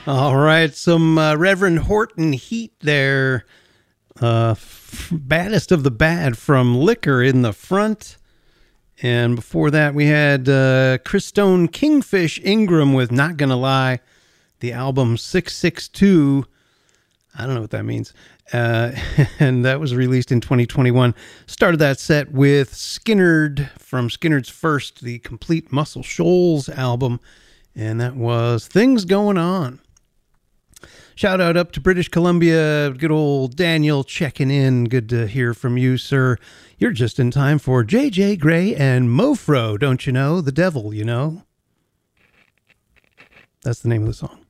All right, some Reverend Horton Heat there. Baddest of the Bad from Liquor in the Front. And before that, we had Christone Kingfish Ingram with Not Gonna Lie, the album 662. I don't know what that means. And that was released in 2021. Started that set with Skynyrd from Skynyrd's first, the Complete Muscle Shoals album. And that was Things Going On. Shout out up to British Columbia. Good old Daniel checking in. Good to hear from you, sir. You're just in time for JJ Grey and Mofro, don't you know? The devil, you know. That's the name of the song.